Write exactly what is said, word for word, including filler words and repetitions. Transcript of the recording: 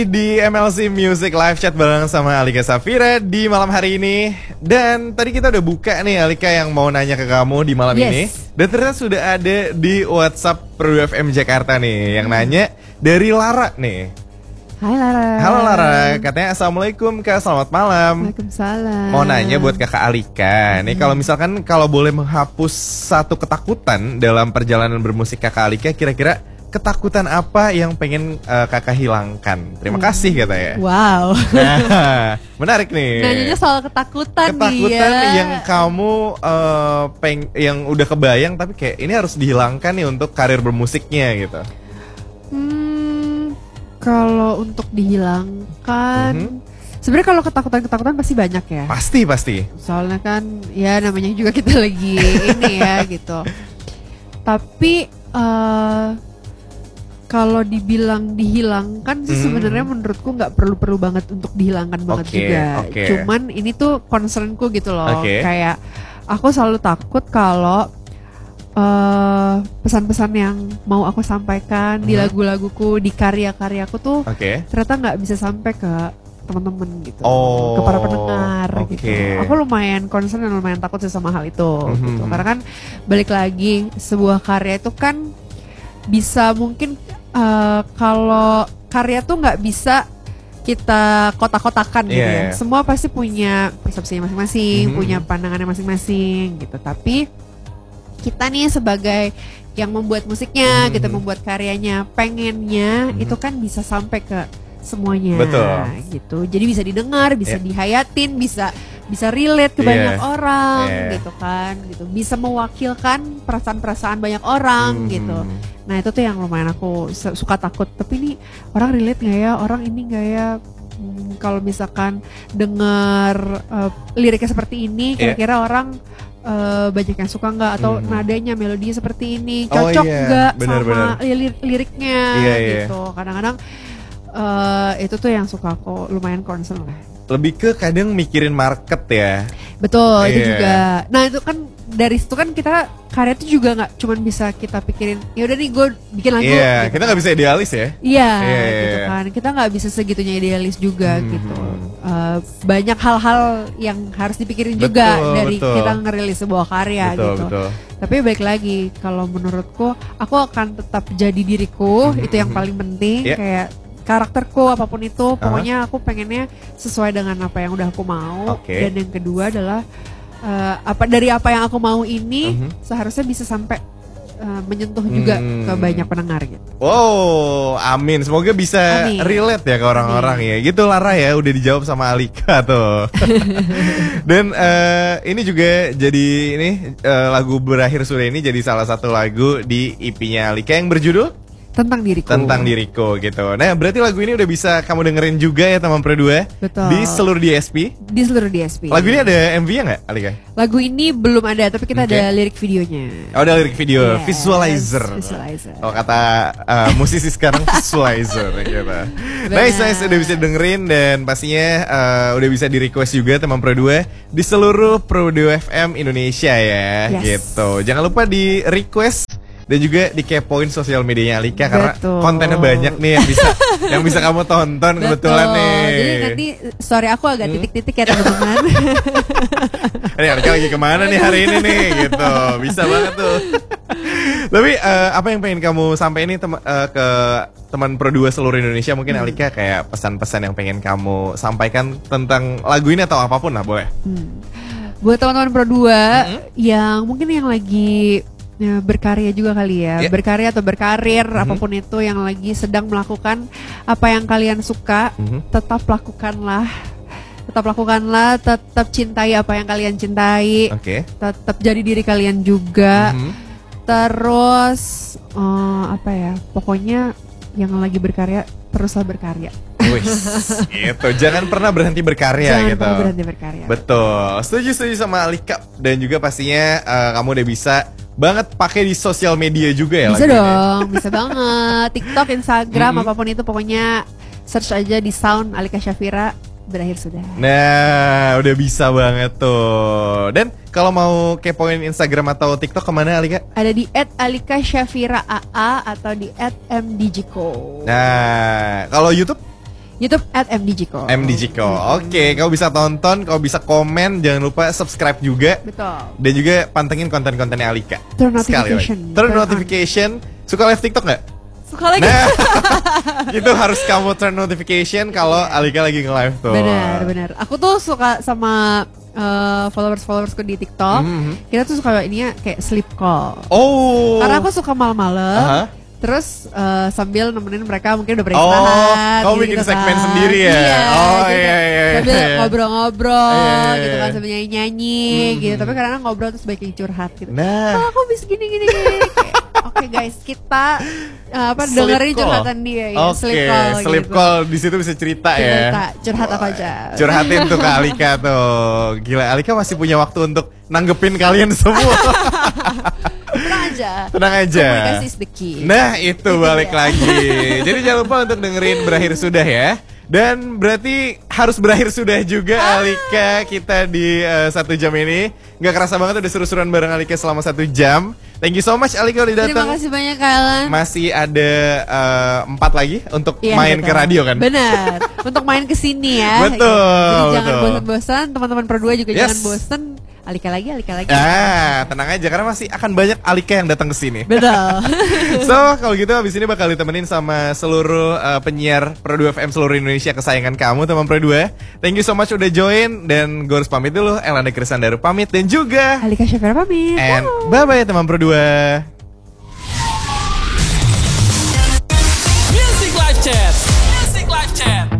Di M L C Music Live Chat bareng sama Alika Safira di malam hari ini. Dan tadi kita udah buka nih Alika yang mau nanya ke kamu di malam yes. ini. Dan ternyata sudah ada di WhatsApp Pro F M Jakarta nih yang nanya dari Lara nih. Hai Lara. Halo Lara, katanya assalamualaikum Kak, selamat malam. Waalaikumsalam. Mau nanya buat Kakak Alika nih, kalau misalkan kalau boleh menghapus satu ketakutan dalam perjalanan bermusik Kakak Alika, kira-kira ketakutan apa yang pengen uh, Kakak hilangkan? Terima kasih katanya. Wow. Nah, menarik nih. Nanyanya soal ketakutan, Ketakutan nih ya. yang kamu uh, peng yang udah kebayang tapi kayak ini harus dihilangkan nih untuk karir bermusiknya gitu. Hmm, kalau untuk dihilangkan, Mm-hmm. sebenarnya kalau ketakutan-ketakutan pasti banyak ya. Pasti pasti. Soalnya kan ya namanya juga kita lagi ini ya gitu. Tapi uh, kalau dibilang dihilangkan sih hmm. sebenarnya menurutku nggak perlu-perlu banget untuk dihilangkan banget okay, juga. Okay. Cuman ini tuh concernku gitu loh. Okay. Kayak aku selalu takut kalau uh, pesan-pesan yang mau aku sampaikan hmm. di lagu-laguku, di karya-karyaku tuh okay. ternyata nggak bisa sampai ke teman-teman gitu, oh, ke para pendengar okay. gitu. Aku lumayan concern dan lumayan takut sih sama hal itu. Mm-hmm. Gitu. Karena kan balik lagi sebuah karya itu kan bisa mungkin Uh, kalau karya tuh nggak bisa kita kotak-kotakan gitu yeah. ya. Semua pasti punya persepsinya masing-masing, mm-hmm. punya pandangannya masing-masing gitu. Tapi kita nih sebagai yang membuat musiknya, mm-hmm. kita membuat karyanya, pengennya mm-hmm. itu kan bisa sampai ke semuanya. Betul. Gitu. Jadi bisa didengar, bisa yeah. dihayatin, bisa bisa relate ke yeah. banyak orang yeah. gitu kan. Gitu. Bisa mewakilkan perasaan-perasaan banyak orang mm-hmm. gitu. Nah itu tuh yang lumayan aku suka takut. Tapi ini orang relate nggak ya? Orang ini nggak ya? Hmm, kalau misalkan dengar uh, liriknya seperti ini, kira-kira yeah. orang uh, banyak yang suka nggak? Atau hmm. nadanya, melodinya seperti ini, cocok nggak oh, yeah. sama lir- liriknya? Yeah, yeah. Gitu. Kadang-kadang uh, itu tuh yang suka aku lumayan concern lah. Lebih ke kadang mikirin market ya. Betul, yeah. itu juga. Nah itu kan dari situ kan kita karya itu juga nggak cuman bisa kita pikirin ya udah nih gue bikin lagu. Iya, yeah, gitu. kita nggak bisa idealis ya. Iya, yeah, gitu yeah. kan. Kita nggak bisa segitunya idealis juga hmm. gitu. Uh, banyak hal-hal yang harus dipikirin betul, juga dari betul. kita ngerilis sebuah karya betul, gitu. Betul. Tapi balik lagi, kalau menurutku aku akan tetap jadi diriku, mm-hmm. itu yang paling penting. Yeah. Kayak karakterku apapun itu, pokoknya uh-huh. aku pengennya sesuai dengan apa yang udah aku mau. Okay. Dan yang kedua adalah uh, apa dari apa yang aku mau ini uh-huh. seharusnya bisa sampai uh, menyentuh juga hmm. ke banyak pendengar gitu. Wow, amin. Semoga bisa amin. Relate ya ke orang-orang amin. Ya. Gitu Lara ya, udah dijawab sama Alika tuh. Dan uh, ini juga jadi ini uh, lagu Berakhir Sudah ini jadi salah satu lagu di E P-nya Alika yang berjudul Tentang Diriku. Tentang Diriku gitu. Nah berarti lagu ini udah bisa kamu dengerin juga ya teman Pro dua. Betul. Di seluruh D S P. Di seluruh D S P. Lagu ini ada M V-nya nggak Alika? Lagu ini belum ada, tapi kita okay. ada lirik videonya. Oh ada lirik video, yes, visualizer. Visualizer. Oh kata uh, musisi sekarang visualizer gitu. Nice nice udah bisa dengerin dan pastinya uh, udah bisa di request juga teman Pro dua di seluruh Pro dua F M Indonesia ya. Yes. Gitu. Jangan lupa di request dan juga dikepoin sosial medianya Alika. Betul. Karena kontennya banyak nih yang bisa yang bisa kamu tonton. Betul. Kebetulan nih. Jadi nanti story aku agak hmm? titik-titik ya teman-teman. Ini Alika lagi kemana nih hari ini nih gitu. Bisa banget tuh. Tapi uh, apa yang pengen kamu sampaikan ini tem- uh, ke teman Pro dua seluruh Indonesia? Mungkin hmm. Alika kayak pesan-pesan yang pengen kamu sampaikan tentang lagu ini atau apapun lah boleh. Hmm. Buat teman-teman Pro dua hmm? yang mungkin yang lagi ya, berkarya juga kali ya, yeah. berkarya atau berkarir mm-hmm. apapun itu yang lagi sedang melakukan apa yang kalian suka, mm-hmm. tetap lakukanlah, tetap lakukanlah, tetap cintai apa yang kalian cintai, okay. tetap jadi diri kalian juga, mm-hmm. terus uh, apa ya, pokoknya yang lagi berkarya teruslah berkarya. Wih, gitu. Jangan pernah berhenti berkarya. Jangan gitu. pernah berhenti berkarya. Betul. Setuju setuju sama Alika dan juga pastinya uh, kamu udah bisa banget pakai di sosial media juga ya. Bisa dong, bisa banget. TikTok, Instagram, mm-hmm. apapun itu pokoknya search aja di Sound Alika Safira. Berakhir Sudah. Nah, udah bisa banget tuh. Dan kalau mau kepoin Instagram atau TikTok kemana Alika? Ada di et alika syafira a a atau di et m d j co. Nah, kalau YouTube? YouTube at M D J Co. M D J Co. Oke, kau bisa tonton, kau bisa komen, jangan lupa subscribe juga. Betul. Dan juga pantengin konten-kontennya Alika. Turn Sekali lagi. notification. Turn Turn notification. Suka live TikTok nggak? Suka lagi. Nah, itu harus kamu turn notification kalau Alika lagi nge-live tuh. Benar, benar. Aku tuh suka sama uh, followers-followersku di TikTok. Mm-hmm. Kita tuh suka ininya kayak sleep call. Oh. Karena aku suka malam-malam. Uh-huh. Terus uh, sambil nemenin mereka mungkin udah Oh, beristirahat. kamu gitu, bikin gitu segmen kan. sendiri ya? Iya, Oh, gitu. iya, iya, Sambil iya. ngobrol-ngobrol Iya, iya, gitu kan, iya. sambil nyanyi-nyanyi Mhm. gitu. Tapi kadang ngobrol terus banyak yang curhat gitu. Nah. Oh, aku bisa gini gini gini. Kayak, Oke guys, kita uh, apa Sleep dengerin call. curhatan dia ya. Oke, Sleep call. sleep gitu. call di situ bisa cerita ya. Cerita, curhat apa aja. Curhatin tuh ke Alika tuh. Gila, Alika masih punya waktu untuk nanggepin kalian semua. Tenang aja. Tenang aja. Komunikasi is the key. Nah, itu Itu balik dia. lagi. Jadi jangan lupa untuk dengerin Berakhir Sudah ya. Dan berarti harus berakhir sudah juga Alika kita di uh, satu jam ini. Gak kerasa banget udah seru-seruan bareng Alika selama satu jam. Thank you so much Alika udah datang. Terima kasih banyak Kailan. Masih ada uh, empat lagi untuk Iya, main betul. ke radio kan? Benar. Untuk main ke sini ya. Betul, Jadi jangan betul. bosan-bosan, teman-teman berdua juga Yes. jangan bosan. Alika lagi, Alika lagi. Ah, tenang aja karena masih akan banyak Alika yang datang ke sini. Betul. So, kalau gitu habis ini bakal ditemenin sama seluruh uh, penyiar Pro dua F M seluruh Indonesia kesayangan kamu teman Pro dua. Thank you so much udah join dan gue harus pamit dulu. Elanda Krisandaru pamit dan juga Alika Syafira pamit. and Wow. bye bye teman Pro dua.